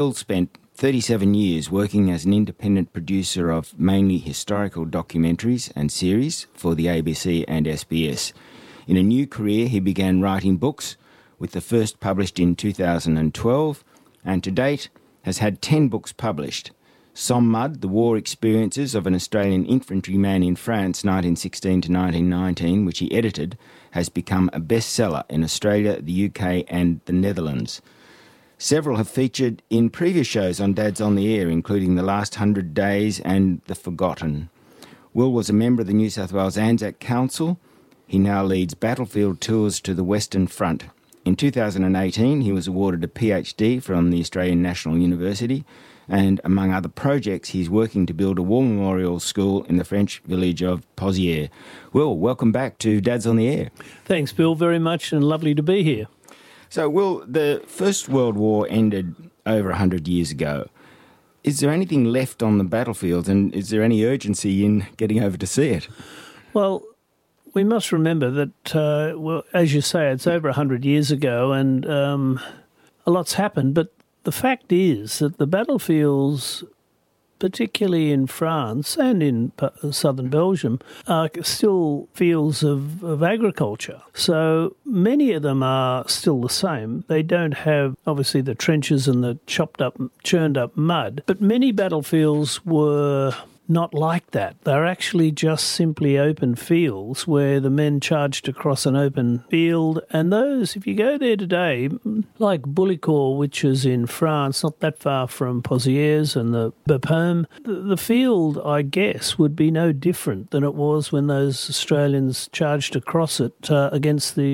Bill spent 37 years working as an independent producer of mainly historical documentaries and series for the ABC and SBS. In a new career, he began writing books, with the first published in 2012, and to date has had 10 books published. Somme Mud, The War Experiences of an Australian Infantryman in France 1916 to 1919, which he edited, has become a bestseller in Australia, the UK and the Netherlands. Several have featured in previous shows on Dad's on the Air, including The Last 100 Days and The Forgotten. Will was a member of the New South Wales Anzac Council. He now leads battlefield tours to the Western Front. In 2018, he was awarded a PhD from the Australian National University, and among other projects, he's working to build a war memorial school in the French village of Pozières. Will, welcome back to Dad's on the Air. Thanks, Bill, very much, and lovely to be here. So, Will, the First World War ended over 100 years ago. Is there anything left on the battlefield, and is there any urgency in getting over to see it? Well, we must remember that, as you say, it's over 100 years ago, and a lot's happened, but the fact is that the battlefields, particularly in France and in southern Belgium, are still fields of agriculture. So many of them are still the same. They don't have, obviously, the trenches and the churned up mud, but many battlefields were not like that. They're actually just simply open fields where the men charged across an open field. And those, if you go there today, like Bullecourt, which is in France, not that far from Pozières and the Bapaume, the field, I guess, would be no different than it was when those Australians charged across it against the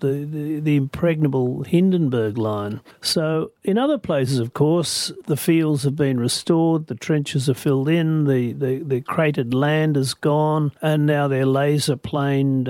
impregnable Hindenburg line. So in other places, of course, the fields have been restored, the trenches are filled in, the cratered land is gone, and now they're laser-planed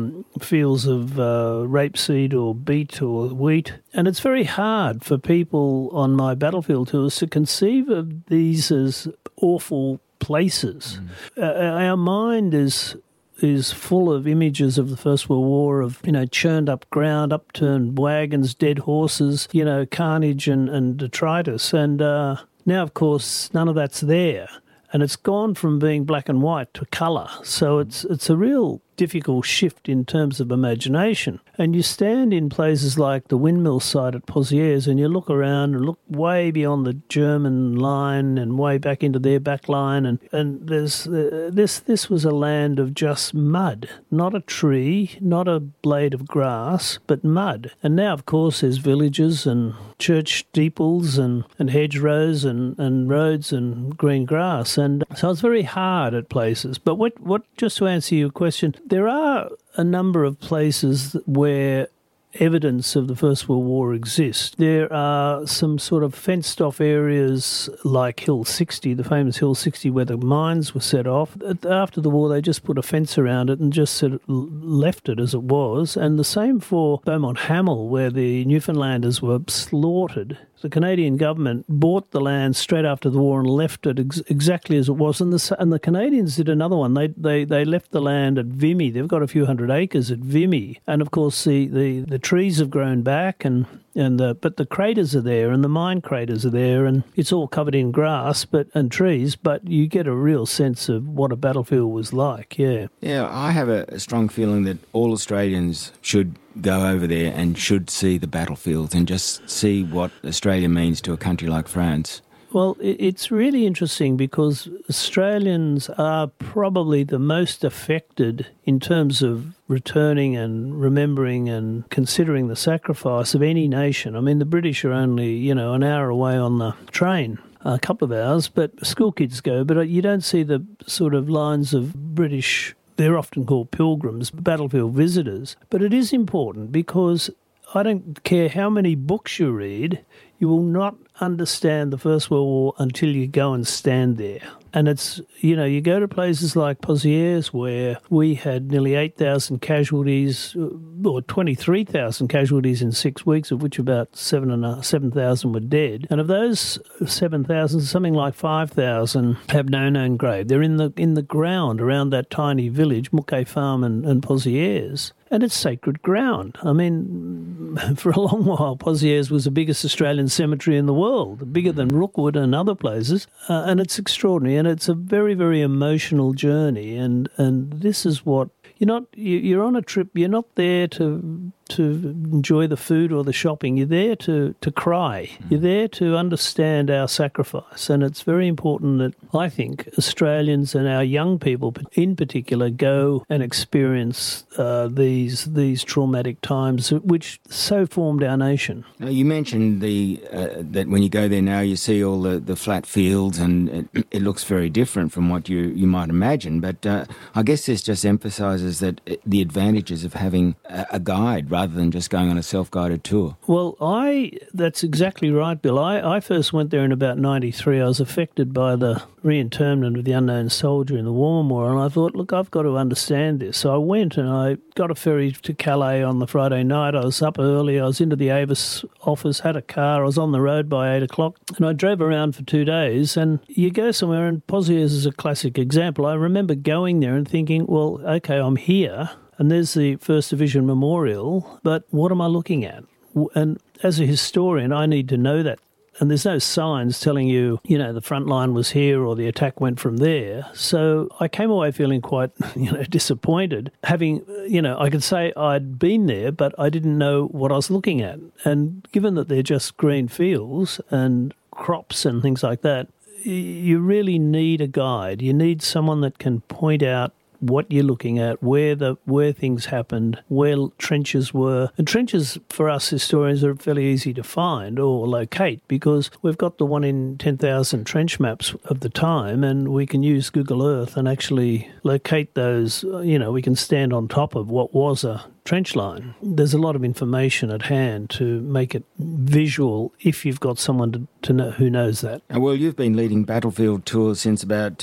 fields of rapeseed or beet or wheat. And it's very hard for people on my battlefield tours to conceive of these as awful places. Our mind is full of images of the First World War, of, churned up ground, upturned wagons, dead horses, carnage and detritus. And now, of course, none of that's there. And it's gone from being black and white to colour. So it's a real difficult shift in terms of imagination. And you stand in places like the windmill site at Pozières and you look around and look way beyond the German line and way back into their back line. And there's this was a land of just mud, not a tree, not a blade of grass, but mud. And now, of course, there's villages and church steeples and hedgerows and roads and green grass. And so it's very hard at places. But what just to answer your question, there are a number of places where evidence of the First World War exists. There are some sort of fenced-off areas like Hill 60, the famous Hill 60, where the mines were set off. After the war, they just put a fence around it and just sort of left it as it was. And the same for Beaumont Hamel, where the Newfoundlanders were slaughtered. The Canadian government bought the land straight after the war and left it exactly as it was. And the Canadians did another one. They left the land at Vimy. They've got a few hundred acres at Vimy. And, of course, the trees have grown back but the craters are there and the mine craters are there and it's all covered in grass and trees, but you get a real sense of what a battlefield was like, yeah. Yeah, I have a strong feeling that all Australians should go over there and should see the battlefields and just see what Australia means to a country like France. Well, it's really interesting because Australians are probably the most affected in terms of returning and remembering and considering the sacrifice of any nation. I mean, the British are only, an hour away on the train, a couple of hours, but school kids go, but you don't see the sort of lines of British, they're often called pilgrims, battlefield visitors. But it is important because I don't care how many books you read, you will not understand the First World War until you go and stand there. And it's, you go to places like Pozières where we had nearly 8,000 casualties, or 23,000 casualties in 6 weeks, of which about 7,000 were dead. And of those 7,000, something like 5,000 have no known grave. They're in the ground around that tiny village, Mouquet Farm and Pozières. and it's sacred ground. I mean, for a long while, Pozieres was the biggest Australian cemetery in the world, bigger than Rookwood and other places, and it's extraordinary, and it's a very, very emotional journey, and this is what you're on a trip. You're not there to enjoy the food or the shopping. You're there to cry. You're there to understand our sacrifice, and it's very important that I think Australians and our young people, in particular, go and experience these traumatic times, which so formed our nation. You mentioned that when you go there now, you see all the flat fields, and it looks very different from what you might imagine. But I guess this just emphasises that the advantages of having a guide rather than just going on a self-guided tour. Well, that's exactly right, Bill. I first went there in about 93. I was affected by the reinterment of the unknown soldier in the War Memorial, and I thought, look, I've got to understand this. So I went and I got a ferry to Calais on the Friday night. I was up early. I was into the Avis office, had a car. I was on the road by 8 o'clock, and I drove around for 2 days. And you go somewhere, and Pozieres is a classic example. I remember going there and thinking, well, okay, I'm here, and there's the 1st Division Memorial, but what am I looking at? And as a historian, I need to know that. And there's no signs telling you, the front line was here or the attack went from there. So I came away feeling quite, disappointed. Having, I could say I'd been there, but I didn't know what I was looking at. And given that they're just green fields and crops and things like that, you really need a guide. You need someone that can point out what you're looking at, where things happened, where trenches were. And trenches, for us historians, are fairly easy to find or locate because we've got the 1 in 10,000 trench maps of the time, and we can use Google Earth and actually locate those. We can stand on top of what was a trench line. There's a lot of information at hand to make it visual if you've got someone to know who knows that. Well, you've been leading battlefield tours since about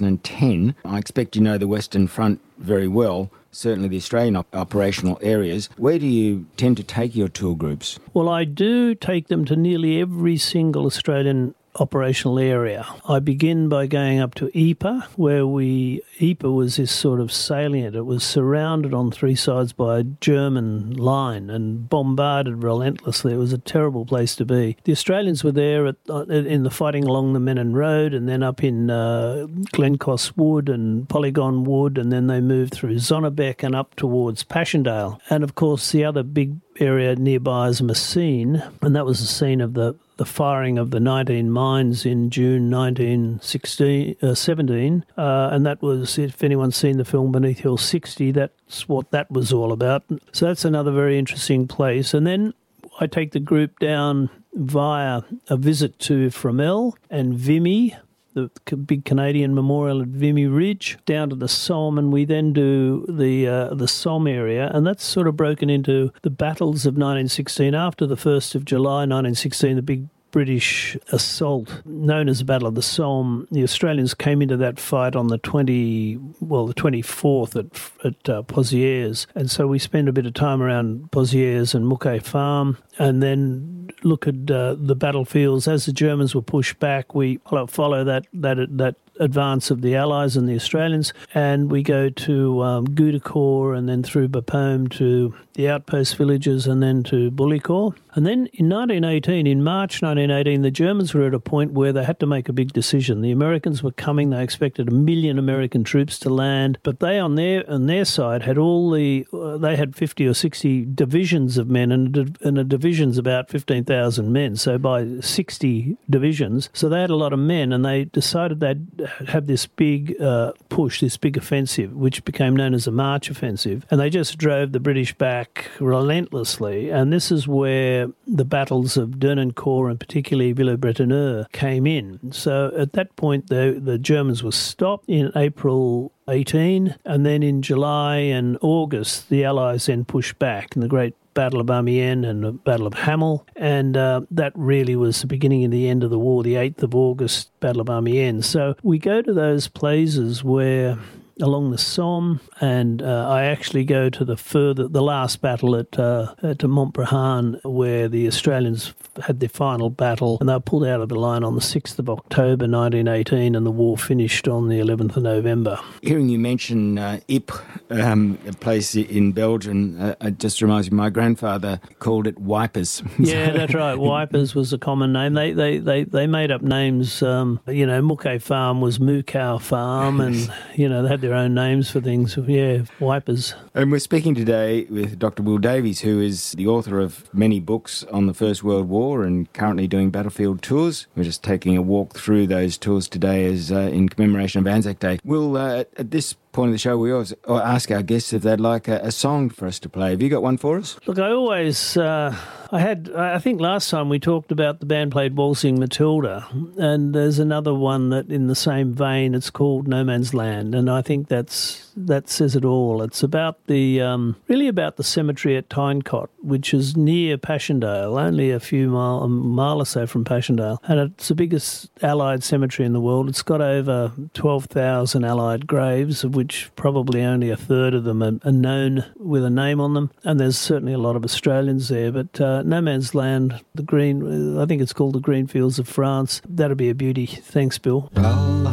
2010. I expect you know the Western Front very well, certainly the Australian operational areas. Where do you tend to take your tour groups? Well, I do take them to nearly every single Australian operational area. I begin by going up to Ypres, where Ypres was this sort of salient. It was surrounded on 3 sides by a German line and bombarded relentlessly. It was a terrible place to be. The Australians were there in the fighting along the Menin Road, and then up in Glencross Wood and Polygon Wood, and then they moved through Zonnebeck and up towards Passchendaele. And of course the other big area nearby is Messines, and that was the scene of the firing of the 19 mines in June 1917, and that was, if anyone's seen the film Beneath Hill 60, that's what that was all about. So that's another very interesting place. And then I take the group down via a visit to Fromelles and Vimy, the big Canadian memorial at Vimy Ridge, down to the Somme, and we then do the Somme area, and that's sort of broken into the battles of 1916. After the 1st of July 1916, the big British assault known as the Battle of the Somme, the Australians came into that fight on the 24th at Pozieres, and so we spend a bit of time around Pozieres and Mouquet Farm, and then look at the battlefields. As the Germans were pushed back, we follow that advance of the Allies and the Australians, and we go to Goudecourt and then through Bapaume to the outpost villages and then to Bullecourt. And then in March 1918, the Germans were at a point where they had to make a big decision. The Americans were coming. They expected 1 million American troops to land, but they on their side had they had 50 or 60 divisions of men, and a division's about 15,000 men, so by 60 divisions. So they had a lot of men, and they decided they'd have this big push, this big offensive, which became known as the March Offensive, and they just drove the British back relentlessly. And this is where the battles of Dernancourt and particularly Villers-Bretonneux came in. So at that point, the Germans were stopped in April 18, and then in July and August, the Allies then pushed back in the Great Battle of Amiens and the Battle of Hamel, and that really was the beginning and the end of the war, the 8th of August, Battle of Amiens. So we go to those places where along the Somme, and I actually go to the last battle at Montbrehon, where the Australians had their final battle, and they were pulled out of the line on the 6th of October 1918, and the war finished on the 11th of November. Hearing you mention Ypres, a place in Belgium, it just reminds me, my grandfather called it Wipers. Yeah, that's right. Wipers was a common name. They made up names. Mouquet Farm was Moukow Farm, and they had their own names for things. Yeah, Wipers. And we're speaking today with Dr. Will Davies, who is the author of many books on the First World War and currently doing battlefield tours. We're just taking a walk through those tours today as in commemoration of Anzac Day. Will, at this point of the show, we always ask our guests if they'd like a song for us to play. Have you got one for us? Look, I always... I think last time we talked about the band played Waltzing Matilda, and there's another one that in the same vein, it's called No Man's Land, and I think that says it all. It's about really about the cemetery at Tynecott, which is near Passchendaele, only a mile or so from Passchendaele, and it's the biggest Allied cemetery in the world. It's got over 12,000 Allied graves, of which probably only a third of them are known with a name on them, and there's certainly a lot of Australians there, but No Man's Land, I think it's called the Green Fields of France. That'll be a beauty. Thanks, Bill.